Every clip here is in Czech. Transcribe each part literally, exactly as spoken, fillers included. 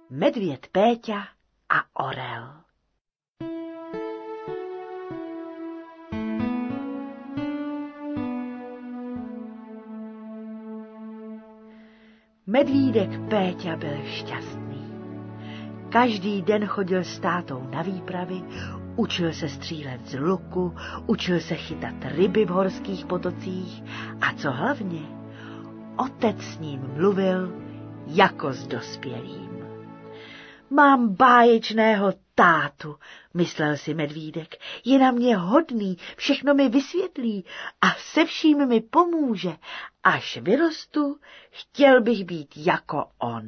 Medvěd Péťa a orel. Medvídek Péťa byl šťastný. Každý den chodil s tátou na výpravy, učil se střílet z luku, učil se chytat ryby v horských potocích a co hlavně, otec s ním mluvil jako s dospělým. Mám báječného tátu, myslel si medvídek, je na mě hodný, všechno mi vysvětlí a se vším mi pomůže. Až vyrostu, chtěl bych být jako on.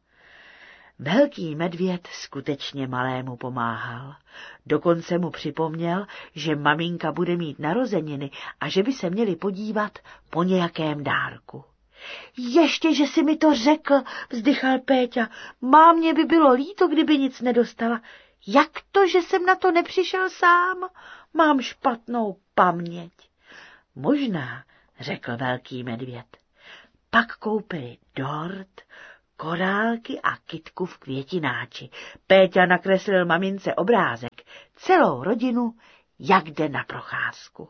Velký medvěd skutečně malému pomáhal. Dokonce mu připomněl, že maminka bude mít narozeniny a že by se měli podívat po nějakém dárku. Ještě, že si mi to řekl, vzdychal Péťa. Mámě by bylo líto, kdyby nic nedostala. Jak to, že jsem na to nepřišel sám? Mám špatnou paměť. Možná, řekl velký medvěd. Pak koupili dort, korálky a kytku v květináči. Péťa nakreslil mamince obrázek, celou rodinu, jak jde na procházku.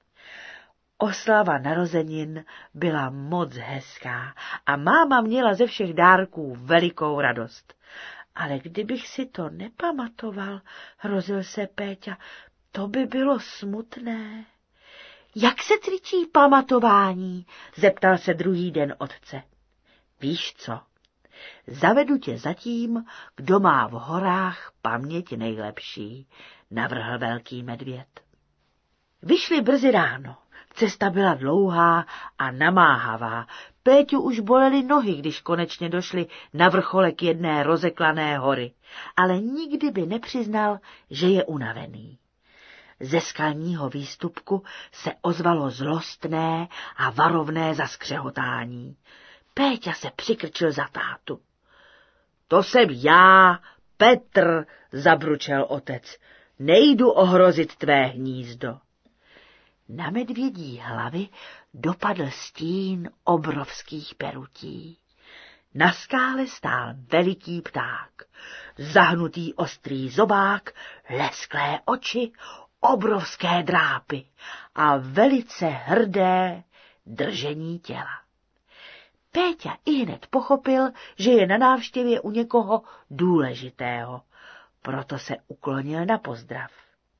Oslava narozenin byla moc hezká a máma měla ze všech dárků velikou radost. Ale kdybych si to nepamatoval, hrozil se Péťa, to by bylo smutné. Jak se cvičí pamatování? Zeptal se druhý den otce. Víš co? Zavedu tě za tím, kdo má v horách paměť nejlepší, navrhl velký medvěd. Vyšli brzy ráno. Cesta byla dlouhá a namáhavá. Péťu už bolely nohy, když konečně došli na vrcholek jedné rozeklané hory, ale nikdy by nepřiznal, že je unavený. Ze skalního výstupku se ozvalo zlostné a varovné zaskřehotání. Péťa se přikrčil za tátu. To jsem já, Petr, zabručel otec. Nejdu ohrozit tvé hnízdo. Na medvědí hlavy dopadl stín obrovských perutí. Na skále stál veliký pták, zahnutý ostrý zobák, lesklé oči, obrovské drápy a velice hrdé držení těla. Péťa ihned pochopil, že je na návštěvě u někoho důležitého, proto se uklonil na pozdrav.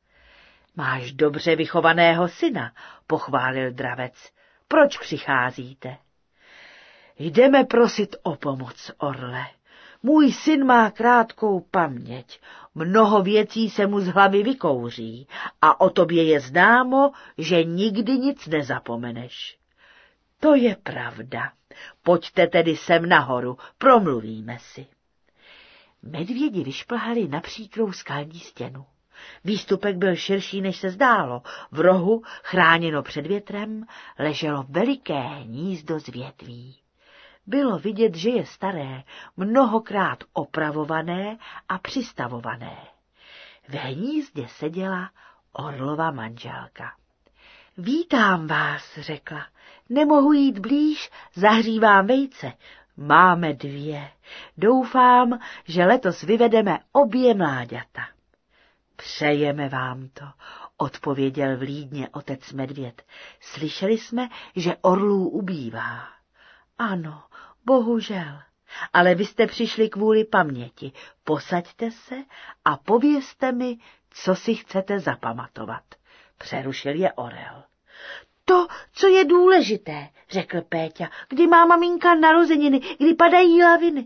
Máš dobře vychovaného syna, pochválil dravec. Proč přicházíte? Jdeme prosit o pomoc, orle. Můj syn má krátkou paměť, mnoho věcí se mu z hlavy vykouří a o tobě je známo, že nikdy nic nezapomeneš. To je pravda. Pojďte tedy sem nahoru, promluvíme si. Medvědi vyšplhali na příkrou skalní stěnu. Výstupek byl širší, než se zdálo. V rohu, chráněno před větrem, leželo veliké hnízdo z větví. Bylo vidět, že je staré, mnohokrát opravované a přistavované. V hnízdě seděla orlova manželka. Vítám vás, řekla. Nemohu jít blíž, zahřívám vejce. Máme dvě. Doufám, že letos vyvedeme obě mláďata. Přejeme vám to, odpověděl vlídně otec medvěd. Slyšeli jsme, že orlů ubývá. Ano, bohužel, ale vy jste přišli kvůli paměti. Posaďte se a povězte mi, co si chcete zapamatovat. Přerušil je orel. To, co je důležité, řekl Péťa, kdy má maminka narozeniny, kdy padají laviny.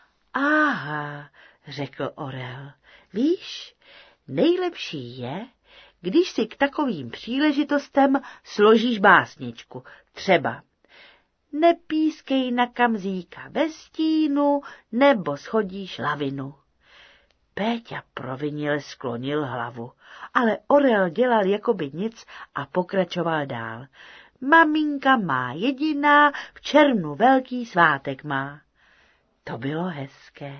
Aha, řekl orel, víš, nejlepší je, když si k takovým příležitostem složíš básničku, třeba nepískej na kamzíka ve stínu, nebo schodíš lavinu. Péťa provinile sklonil hlavu, ale orel dělal jakoby nic a pokračoval dál. Maminka má jediná, v červnu velký svátek má. To bylo hezké.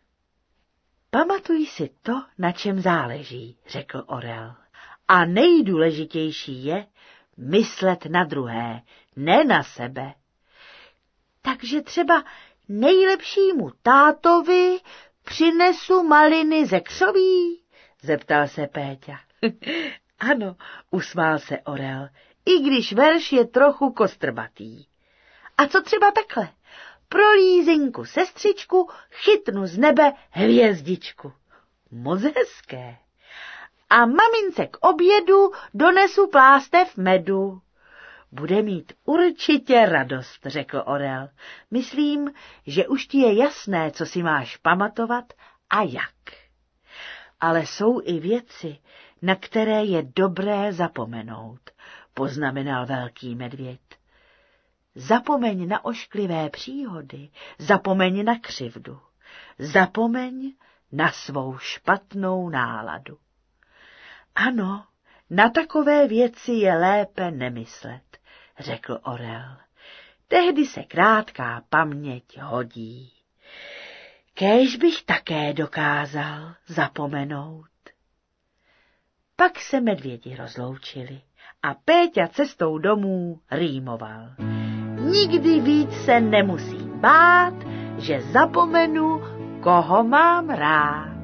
Pamatuj si to, na čem záleží, řekl orel. A nejdůležitější je myslet na druhé, ne na sebe. Takže třeba nejlepšímu tátovi Přinesu maliny ze křoví? Zeptal se Péťa. Ano, usmál se orel, i když verš je trochu kostrbatý. A co třeba takhle? Pro lízinku sestřičku chytnu z nebe hvězdičku. Moc hezké. A mamince k obědu donesu plástev medu. Bude mít určitě radost, řekl orel. Myslím, že už ti je jasné, co si máš pamatovat a jak. Ale jsou i věci, na které je dobré zapomenout, poznamenal velký medvěd. Zapomeň na ošklivé příhody, zapomeň na křivdu, zapomeň na svou špatnou náladu. Ano, na takové věci je lépe nemyslet, řekl orel. Tehdy se krátká paměť hodí. Kéž bych také dokázal zapomenout. Pak se medvědi rozloučili a Péťa cestou domů rýmoval. Nikdy víc se nemusím bát, že zapomenu, koho mám rád.